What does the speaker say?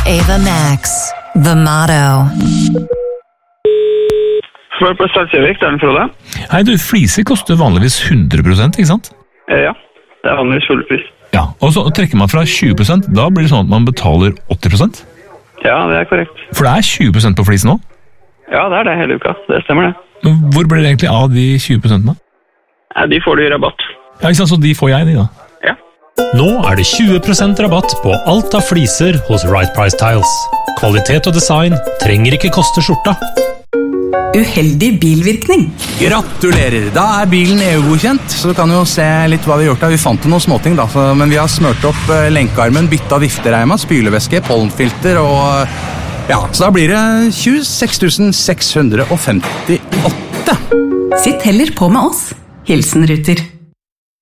Ava Max, the motto. Spør på Salsevik, det den, Frode. Hei du, fliser koster vanligvis 100%, ikke sant? Ja, det vanligvis fullpris. Ja, og så trekker man fra 20%, da blir det sånn at man betaler 80%? Ja, det korrekt. For det 20% på flisen nå? Ja, det hele uka. Det stemmer det. Men hvor blir det egentlig av de 20% da? Ja, de får du i rabatt. Ja, ikke sant, så de får jeg, de da? Ja. Nå det 20% rabatt på alt av fliser hos Right Price Tiles. Kvalitet og design trenger ikke koste skjorta. Uheldig bilvirkning. Gratulerer, da bilen EU-godkjent, så du kan jo se litt hva vi har gjort da. Vi fant noen småting da, men vi har smørt opp lenkearmen, bytta viftereima, spylevæske, pollenfilter og ja, så da blir det 26 658. Sitt heller på med oss. Hilsen Ruter.